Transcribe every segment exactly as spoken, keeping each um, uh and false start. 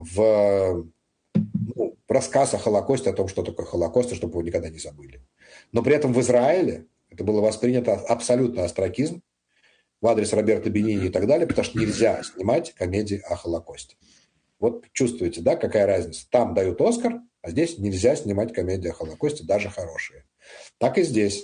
в, ну, в рассказ о Холокосте, о том, что такое Холокост, и чтобы его никогда не забыли. Но при этом в Израиле это было воспринято абсолютно остракизм в адрес Роберто Бенини и так далее, потому что нельзя снимать комедии о Холокосте. Вот чувствуете, да, какая разница? Там дают Оскар, а здесь нельзя снимать комедии о Холокосте, даже хорошие. Так и здесь.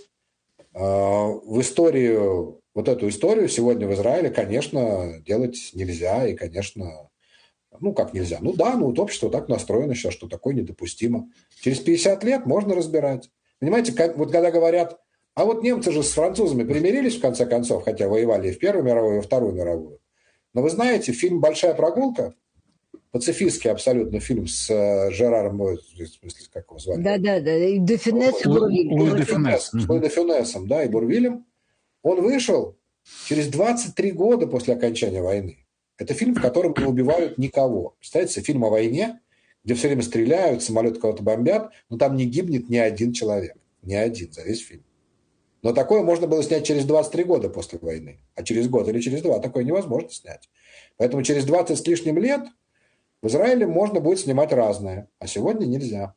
В историю, вот эту историю сегодня в Израиле, конечно, делать нельзя. И, конечно, ну как нельзя? Ну да, ну вот общество так настроено сейчас, что такое недопустимо. Через пятьдесят лет можно разбирать. Понимаете, как, вот когда говорят, а вот немцы же с французами примирились в конце концов, хотя воевали и в Первую мировую, и во Вторую мировую. Но вы знаете, фильм «Большая прогулка», пацифистский абсолютно фильм с э, Жераром, в смысле, как его звали? Да-да-да, и де Фюнес, и Бурвиль. С Луи де Фюнесом, да, и Бурвилем. Он вышел через двадцать три года после окончания войны. Это фильм, в котором не убивают никого. Представляете, фильм о войне, где все время стреляют, самолеты кого-то бомбят, но там не гибнет ни один человек. Ни один за весь фильм. Но такое можно было снять через двадцать три года после войны. А через год или через два такое невозможно снять. Поэтому через двадцать с лишним лет в Израиле можно будет снимать разное, а сегодня нельзя.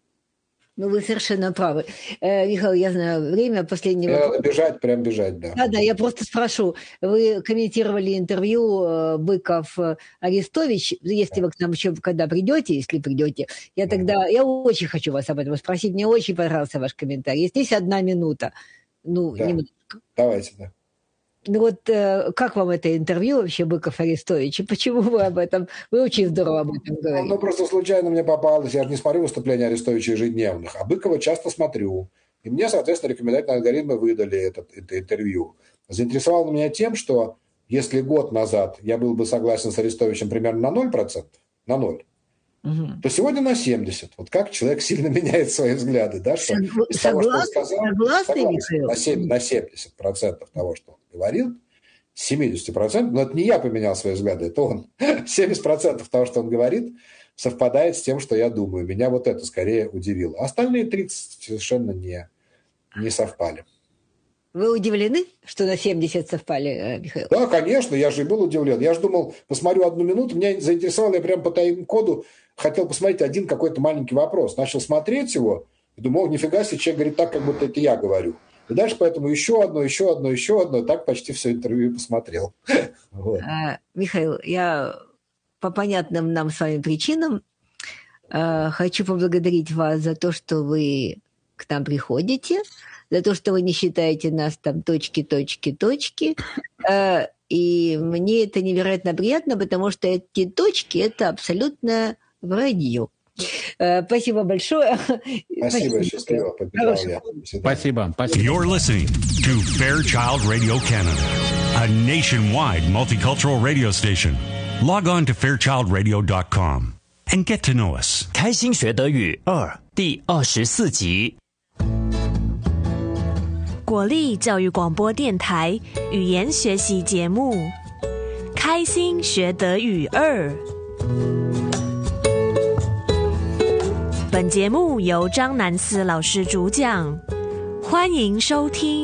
Ну, вы совершенно правы. Э, Михаил, я знаю, время последнего... Мне надо бежать, прям бежать, да. Да, да, я просто спрошу. Вы комментировали интервью Быков-Арестович. Если вы к нам еще когда придете, если придете, я тогда... Я очень хочу вас об этом спросить. Мне очень понравился ваш комментарий. Здесь одна минута. Ну, да. немножко. Давайте, да. Ну вот э, как вам это интервью вообще Быков-Арестович? И почему вы об этом? Вы очень здорово об этом говорите. Ну, просто случайно мне попалось. Я же не смотрю выступления Арестовича ежедневных, а Быкова часто смотрю. И мне, соответственно, рекомендательные алгоритмы выдали это, это интервью. Заинтересовало меня тем, что если год назад я был бы согласен с Арестовичем примерно на ноль процентов, на ноль, угу. то сегодня на семьдесят процентов. Вот как человек сильно меняет свои взгляды. Да, что Согла- из того, что он согласны, сказал, согласны, согласен, на, семь, на семьдесят процентов того, что он говорил, семьдесят процентов, но это не я поменял свои взгляды, это он. семьдесят процентов того, что он говорит, совпадает с тем, что я думаю. Меня вот это скорее удивило. Остальные тридцать совершенно не, не совпали. Вы удивлены, что на семьдесят совпали, Михаил? Да, конечно, я же и был удивлен. Я же думал, посмотрю одну минуту, меня заинтересовало, я прямо по тайм-коду хотел посмотреть один какой-то маленький вопрос. Начал смотреть его, и думал, нифига себе, человек говорит так, как будто это я говорю. И дальше поэтому еще одно, еще одно, еще одно. Так почти все интервью посмотрел. Вот. А, Михаил, я по понятным нам с вами причинам а, хочу поблагодарить вас за то, что вы к нам приходите, за то, что вы не считаете нас там точки, точки, точки. А, и мне это невероятно приятно, потому что эти точки – это абсолютно вранье. Спасибо большое. Спасибо, счастливо. Побежал я. Спасибо. Спасибо. You're listening to Fairchild Radio Canada, a nationwide multicultural radio station. Log on to fairchild radio dot com and get to know us. 开心学德语二第二十四集。 国立教育广播电台语言学习节目《开心学德语二》。本节目由张南思老师主讲，欢迎收听。